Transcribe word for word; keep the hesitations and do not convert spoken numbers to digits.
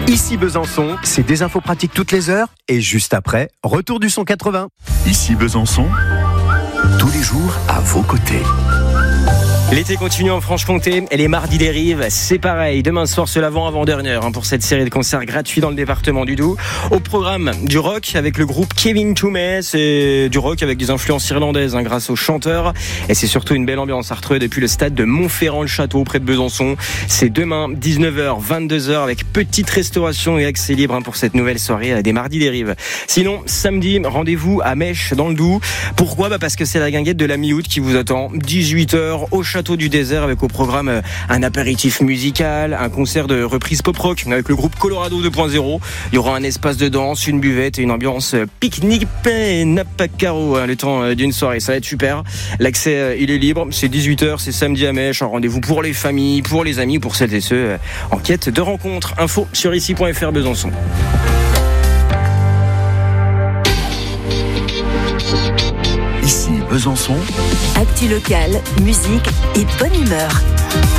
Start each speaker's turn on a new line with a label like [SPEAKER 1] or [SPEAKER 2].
[SPEAKER 1] Ici Besançon, c'est des infos pratiques toutes les heures et juste après, retour du son quatre-vingts.
[SPEAKER 2] Ici Besançon, tous les jours à vos côtés.
[SPEAKER 3] L'été continue en Franche-Comté et les mardis des Rives, c'est pareil. Demain soir, c'est l'avant-avant-dernière hein, pour cette série de concerts gratuits dans le département du Doubs. Au programme, du rock avec le groupe Kevin Toomey. C'est du rock avec des influences irlandaises hein, grâce aux chanteurs. Et c'est surtout une belle ambiance à retrouver depuis le stade de Montferrand-le-Château près de Besançon. C'est demain, dix-neuf heures, vingt-deux heures avec petite restauration et accès libre hein, pour cette nouvelle soirée des mardis des Rives. Sinon, samedi, rendez-vous à Mèche dans le Doubs. Pourquoi ? Bah parce que c'est la guinguette de la mi-août qui vous attend. dix-huit heures au Château du Désert avec au programme un apéritif musical, un concert de reprise pop-rock avec le groupe Colorado deux point zéro. Il y aura un espace de danse, une buvette et une ambiance pique-nique Napacaro hein, le temps d'une soirée. Ça va être super. L'accès, il est libre. C'est dix-huit heures, c'est samedi à Mèche. Un rendez-vous pour les familles, pour les amis, pour celles et ceux en quête de rencontres. Info sur ici point f r Besançon.
[SPEAKER 2] Ici Besançon.
[SPEAKER 4] Actu locale, musique et bonne humeur.